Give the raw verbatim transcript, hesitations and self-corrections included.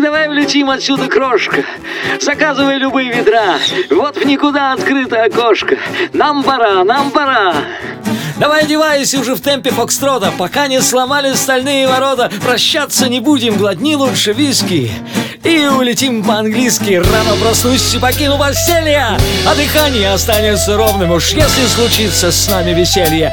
давай улетим отсюда, крошка. Заказывай любые ведра. Вот в никуда открыто окошко. Нам пора, нам пора. Давай одевайся уже в темпе фокстрота, пока не сломали стальные ворота. Прощаться не будем, глотни лучше виски и улетим по-английски. Рано проснусь и покину постелья, а дыхание останется ровным, уж если случится с нами веселье.